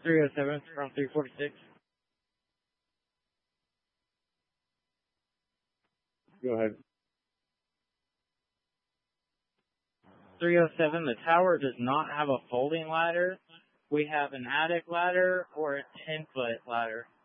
307 from 346. Go ahead. 307, the tower does not have a folding ladder. We have an attic ladder or a 10-foot ladder.